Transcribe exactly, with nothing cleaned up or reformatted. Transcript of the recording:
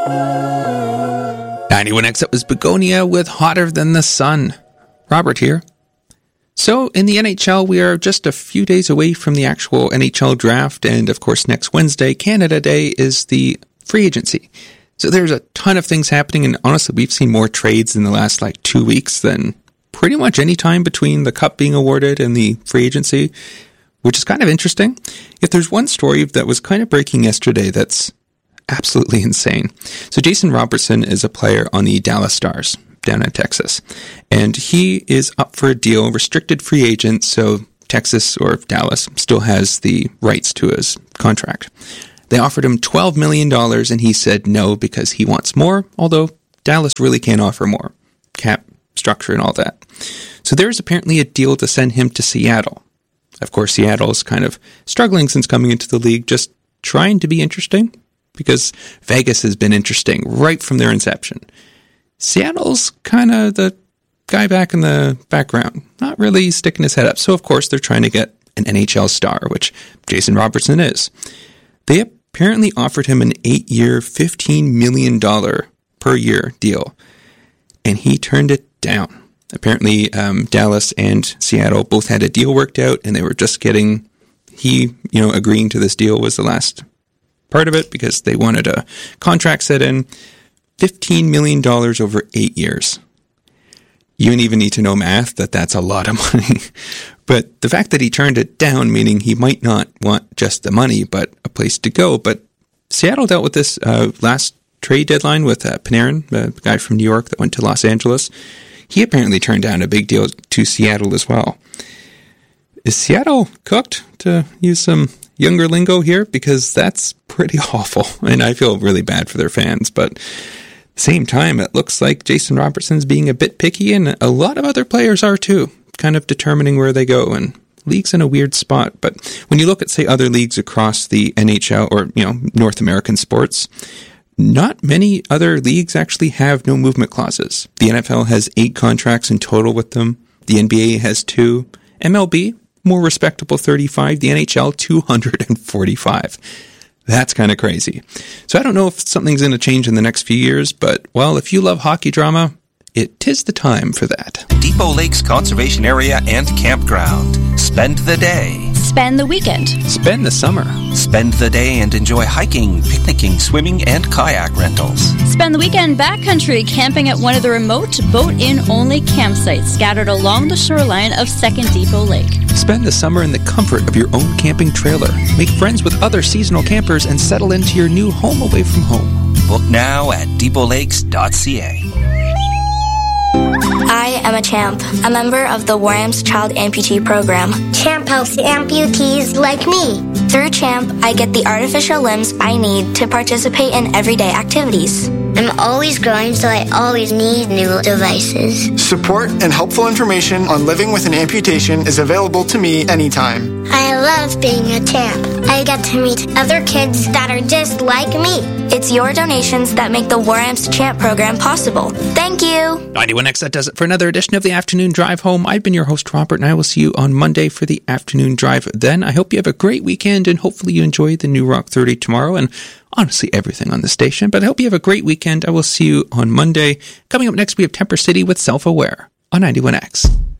ninety-one X, that was Begonia with Hotter Than the Sun. Robert here. So, in the N H L, we are just a few days away from the actual N H L draft, and of course, next Wednesday, Canada Day, is the free agency. So there's a ton of things happening, and honestly, we've seen more trades in the last, like, two weeks than pretty much any time between the Cup being awarded and the free agency, which is kind of interesting. If there's one story that was kind of breaking yesterday that's absolutely insane. So Jason Robertson is a player on the Dallas Stars down in Texas, and he is up for a deal, restricted free agent, so Texas or Dallas still has the rights to his contract. They offered him twelve million dollars, and he said no because he wants more, although Dallas really can't offer more. Cap structure and all that. So there's apparently a deal to send him to Seattle. Of course, Seattle is kind of struggling since coming into the league, just trying to be interesting, because Vegas has been interesting right from their inception. Seattle's kind of the guy back in the background, not really sticking his head up. So, of course, they're trying to get an N H L star, which Jason Robertson is. They apparently offered him an eight-year, fifteen million dollars per year deal, and he turned it down. Apparently, um, Dallas and Seattle both had a deal worked out, and they were just getting, he, you know, agreeing to this deal was the last part of it, because they wanted a contract set in. fifteen million dollars over eight years. You don't even need to know math that that's a lot of money. But the fact that he turned it down, meaning he might not want just the money, but a place to go. But Seattle dealt with this uh, last trade deadline with uh, Panarin, the guy from New York that went to Los Angeles. He apparently turned down a big deal to Seattle as well. Is Seattle cooked, to use some younger lingo here? Because that's pretty awful, and I feel really bad for their fans. But at the same time, it looks like Jason Robertson's being a bit picky, and a lot of other players are too, kind of determining where they go, and league's in a weird spot. But when you look at, say, other leagues across the N H L or, you know, North American sports, not many other leagues actually have no movement clauses. The N F L has eight contracts in total with them. The N B A has two. M L B, more respectable thirty-five. The N H L, two hundred forty-five. That's kind of crazy. So I don't know if something's going to change in the next few years, but, well, if you love hockey drama, it is the time for that. Depot Lakes Conservation Area and Campground. Spend the day. Spend the weekend. Spend the summer. Spend the day and enjoy hiking, picnicking, swimming, and kayak rentals. Spend the weekend backcountry camping at one of the remote boat-in-only campsites scattered along the shoreline of Second Depot Lake. Spend the summer in the comfort of your own camping trailer. Make friends with other seasonal campers and settle into your new home away from home. Book now at depot lakes dot c a. I am a CHAMP, a member of the WARAM's Child Amputee Program. CHAMP helps amputees like me. Through CHAMP, I get the artificial limbs I need to participate in everyday activities. I'm always growing, so I always need new devices. Support and helpful information on living with an amputation is available to me anytime. I love being a CHAMP. I get to meet other kids that are just like me. It's your donations that make the WARAM's CHAMP program possible. Thank you. ninety-one X, that does it for another edition of the Afternoon Drive Home. I've been your host, Robert, and I will see you on Monday for the Afternoon Drive. Then I hope you have a great weekend, and hopefully you enjoy the new Rock thirty tomorrow, and honestly everything on the station. But I hope you have a great weekend. I will see you on Monday. Coming up next, we have Temper City with Self-Aware on ninety-one X.